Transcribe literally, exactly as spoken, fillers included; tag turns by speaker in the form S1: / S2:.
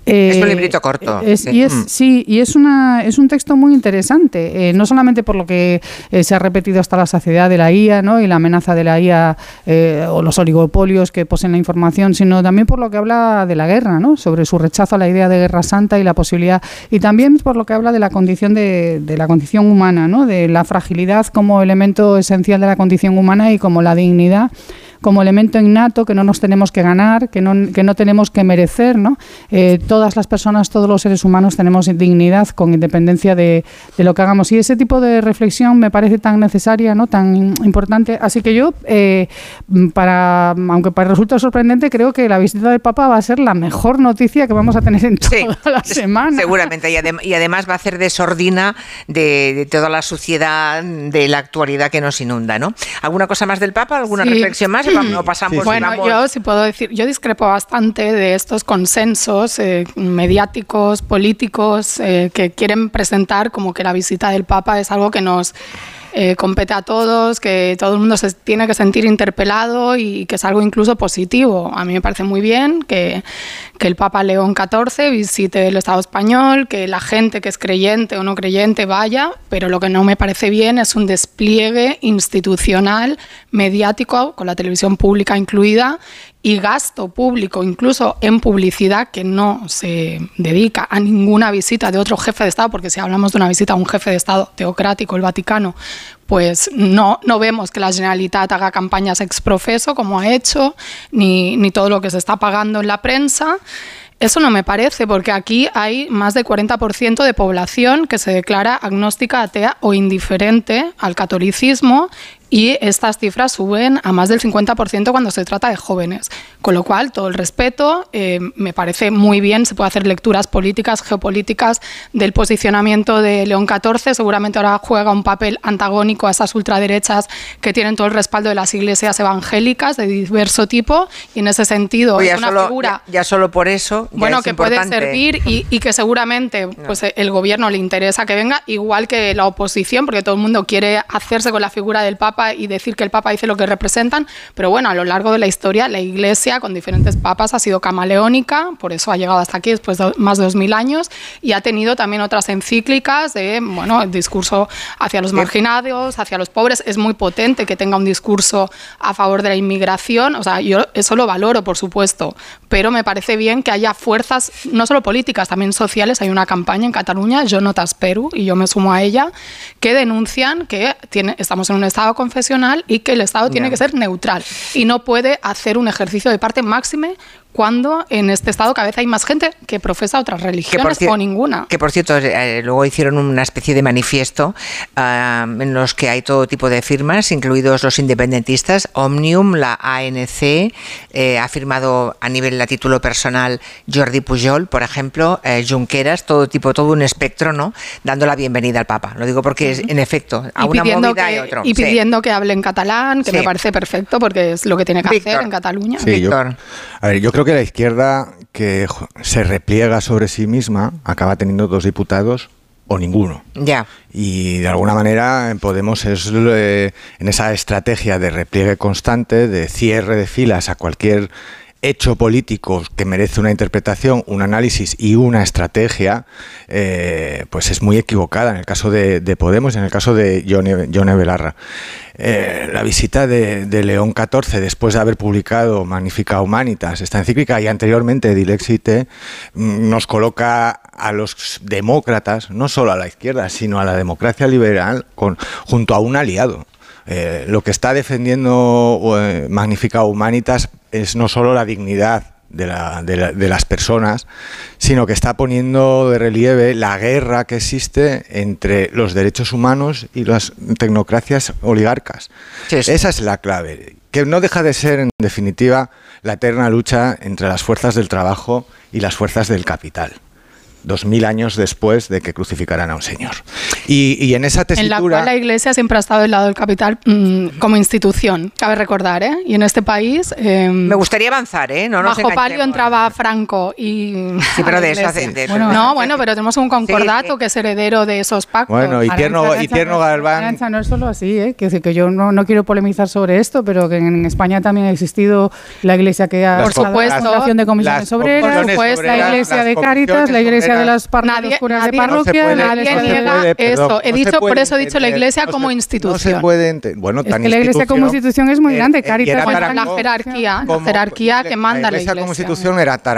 S1: Eh, es un librito corto.
S2: Es,
S1: sí.
S2: Y es, sí, y es, una, es un texto muy interesante, eh, no solamente por lo que eh, se ha repetido hasta la saciedad de la I A, ¿no? Y la amenaza de la I A eh, o los oligopolios que poseen la información, sino también por lo que habla de la guerra, ¿no? Sobre su rechazo a la idea de guerra santa y la posibilidad, y también por lo que habla de la condición de, de la condición humana, ¿no? De la fragilidad como elemento esencial de la condición humana y como la dignidad como elemento innato que no nos tenemos que ganar, que no, que no tenemos que merecer, ¿no? Eh, todas las personas, todos los seres humanos tenemos dignidad con independencia de, de lo que hagamos. Y ese tipo de reflexión me parece tan necesaria, ¿no? Tan importante. Así que yo, eh, para, aunque para resulta sorprendente, creo que la visita del Papa va a ser la mejor noticia que vamos a tener en toda sí, la semana.
S1: Seguramente. Y, adem- y además va a hacer de sordina de, de toda la suciedad de la actualidad que nos inunda, ¿no? ¿Alguna cosa más del Papa? ¿Alguna sí. reflexión más? No pasamos,
S3: sí, bueno,
S1: vamos.
S3: yo si puedo decir, yo discrepo bastante de estos consensos eh, mediáticos, políticos, eh, que quieren presentar como que la visita del Papa es algo que nos eh, compete a todos, que todo el mundo se tiene que sentir interpelado y que es algo incluso positivo. A mí me parece muy bien que, que el Papa León catorce visite el Estado español, que la gente que es creyente o no creyente vaya, pero lo que no me parece bien es un despliegue institucional, mediático, con la televisión pública incluida, y gasto público, incluso en publicidad, que no se dedica a ninguna visita de otro jefe de Estado, porque si hablamos de una visita a un jefe de Estado teocrático, el Vaticano, pues no, no vemos que la Generalitat haga campañas ex profeso, como ha hecho, ni, ni todo lo que se está pagando en la prensa. Eso no me parece, porque aquí hay más del cuarenta por ciento de población que se declara agnóstica, atea o indiferente al catolicismo, y estas cifras suben a más del cincuenta por ciento cuando se trata de jóvenes. Con lo cual, todo el respeto, eh, me parece muy bien, se puede hacer lecturas políticas, geopolíticas del posicionamiento de León catorce, seguramente ahora juega un papel antagónico a esas ultraderechas que tienen todo el respaldo de las iglesias evangélicas de diverso tipo, y en ese sentido
S1: pues
S3: es una
S1: solo,
S3: figura...
S1: Ya, ya solo por eso ya
S3: Bueno,
S1: es
S3: que
S1: importante.
S3: puede servir y, y que seguramente pues, no. el gobierno le interesa que venga, igual que la oposición, porque todo el mundo quiere hacerse con la figura del Papa y decir que el Papa dice lo que representan, pero bueno, a lo largo de la historia la Iglesia con diferentes papas ha sido camaleónica, por eso ha llegado hasta aquí después de más de dos mil años, y ha tenido también otras encíclicas de, bueno, el discurso hacia los marginados, hacia los pobres. Es muy potente que tenga un discurso a favor de la inmigración, o sea, yo eso lo valoro, por supuesto, pero me parece bien que haya fuerzas, no solo políticas, también sociales. Hay una campaña en Cataluña, Jo no t'espero, y yo me sumo a ella, que denuncian que tiene, estamos en un estado confesional y que el Estado tiene yeah. que ser neutral y no puede hacer un ejercicio de parte máxime cuando en este Estado cada vez hay más gente que profesa otras religiones o ninguna.
S1: Que por cierto, eh, luego hicieron una especie de manifiesto uh, en los que hay todo tipo de firmas, incluidos los independentistas. Òmnium, la A N C, eh, ha firmado a nivel a título personal Jordi Pujol, por ejemplo, eh, Junqueras, todo tipo, todo un espectro, ¿no? Dando la bienvenida al Papa. Lo digo porque es, en efecto, a
S3: y
S1: una movida
S3: que,
S1: y otro.
S3: Y pidiendo
S1: sí.
S3: que hable en catalán, que sí. me parece perfecto porque es lo que tiene que Víctor. hacer en Cataluña.
S4: Sí, Víctor. Yo, a ver, yo creo que la izquierda que se repliega sobre sí misma acaba teniendo dos diputados o ninguno.
S1: Ya.
S4: Y de alguna manera en Podemos es eh, en esa estrategia de repliegue constante, de cierre de filas a cualquier hecho político que merece una interpretación, un análisis y una estrategia, eh, pues es muy equivocada en el caso de, de Podemos y en el caso de Yone, Yone Belarra. Eh, la visita de, de León catorce, después de haber publicado Magnificat Humanitas, esta encíclica, y anteriormente Dilexite, nos coloca a los demócratas, no solo a la izquierda, sino a la democracia liberal, con, junto a un aliado. Eh, lo que está defendiendo eh, Magnificat Humanitas es no solo la dignidad de, la, de, la, de las personas, sino que está poniendo de relieve la guerra que existe entre los derechos humanos y las tecnocracias oligarcas. Sí, sí. Esa es la clave, que no deja de ser, en definitiva, la eterna lucha entre las fuerzas del trabajo y las fuerzas del capital. Dos mil años después de que crucificaran a un señor. Y, y en esa tesitura...
S3: En la cual la Iglesia siempre ha estado del lado del capital mmm, como institución, cabe recordar, ¿eh? Y en este país... Eh,
S1: Me gustaría avanzar, ¿eh? No nos
S3: bajo palio entraba Franco y...
S1: Sí, pero de eso... De, de,
S3: bueno, no, bueno, pero tenemos un concordato sí, sí. que es heredero de esos pactos.
S4: Bueno, y Tierno, Arancha, y Tierno Galván...
S2: Arancha, no es solo así, ¿eh? Que, que yo no, no quiero polemizar sobre esto, pero que en España también ha existido la Iglesia que ha...
S3: Por supuesto.
S2: La Asociación de Comisiones Obreras,
S3: pues,
S2: la Iglesia de Cáritas, la Iglesia de las
S3: Nadie,
S2: curas
S3: nadie,
S2: de parroquia...
S3: No nadie no niega puede, eso. Perdón, he dicho, no por eso he dicho la Iglesia no como se, institución.
S4: No se puede entender. Bueno,
S2: es que la Iglesia como institución es muy grande.
S3: Cáritas, bueno, la jerarquía, la jerarquía que manda la Iglesia.
S4: La Iglesia como institución era